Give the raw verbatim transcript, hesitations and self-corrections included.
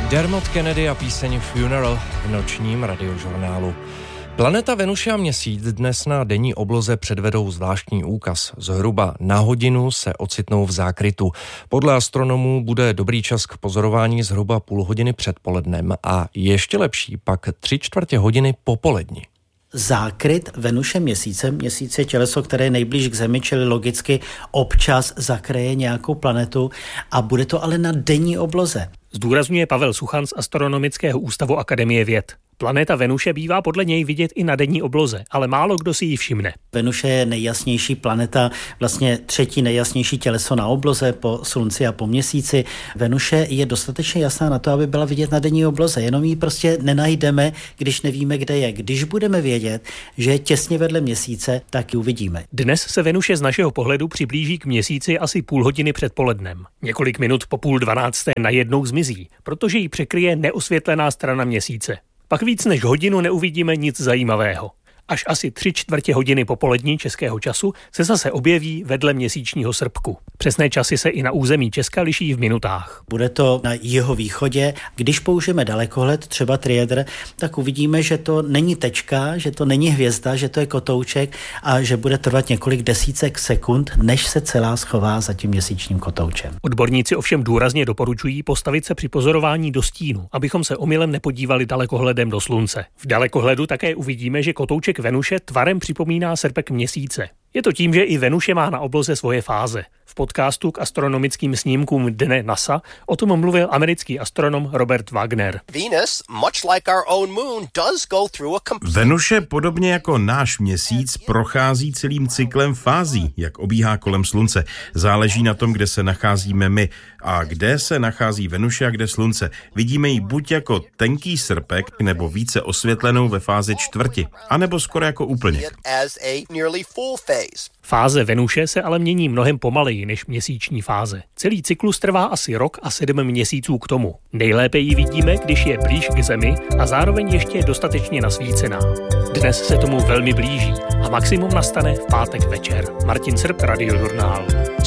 Dermot Kennedy a píseň Funeral v nočním radiožurnálu. Planeta Venuše a Měsíc dnes na denní obloze předvedou zvláštní úkaz. Zhruba na hodinu se ocitnou v zákrytu. Podle astronomů bude dobrý čas k pozorování zhruba půl hodiny před polednem a ještě lepší pak tři čtvrtě hodiny po poledni. Zákryt Venuše Měsícem. Měsíc je těleso, které je nejblíž k Zemi, čili logicky občas zakryje nějakou planetu a bude to ale na denní obloze. Zdůrazňuje Pavel Suchan z Astronomického ústavu Akademie věd. Planeta Venuše bývá podle něj vidět i na denní obloze, ale málo kdo si ji všimne. Venuše je nejjasnější planeta, vlastně třetí nejjasnější těleso na obloze po Slunci a po Měsíci. Venuše je dostatečně jasná na to, aby byla vidět na denní obloze, jenom ji prostě nenajdeme, když nevíme, kde je. Když budeme vědět, že je těsně vedle Měsíce, tak ji uvidíme. Dnes se Venuše z našeho pohledu přiblíží k Měsíci asi půl hodiny před polednem. Několik minut po půl dvanácté najednou zmizí, protože ji překryje neosvětlená strana Měsíce. Pak víc než hodinu neuvidíme nic zajímavého. Až asi tři čtvrtě hodiny po polední českého času se zase objeví vedle měsíčního srpku. Přesné časy se i na území Česka liší v minutách. Bude to na jihovýchodě. Když použijeme dalekohled, třeba triedr, tak uvidíme, že to není tečka, že to není hvězda, že to je kotouček a že bude trvat několik desítek sekund, než se celá schová za tím měsíčním kotoučem. Odborníci ovšem důrazně doporučují postavit se při pozorování do stínu, abychom se omylem nepodívali dalekohledem do slunce. V dalekohledu také uvidíme, že kotouček Venuše tvarem připomíná srpek Měsíce. Je to tím, že i Venuše má na obloze svoje fáze. V podcastu k astronomickým snímkům Dne NASA o tom mluvil americký astronom Robert Wagner. Venuše, podobně jako náš Měsíc, prochází celým cyklem fází, jak obíhá kolem Slunce. Záleží na tom, kde se nacházíme my a kde se nachází Venuše a kde Slunce. Vidíme ji buď jako tenký srpek, nebo více osvětlenou ve fázi čtvrti, anebo skoro jako úplněk. Fáze Venuše se ale mění mnohem pomaleji než měsíční fáze. Celý cyklus trvá asi rok a sedm měsíců k tomu. Nejlépe ji vidíme, když je blíž k Zemi a zároveň ještě dostatečně nasvícená. Dnes se tomu velmi blíží a maximum nastane v pátek večer. Martin Srb, Radiožurnál.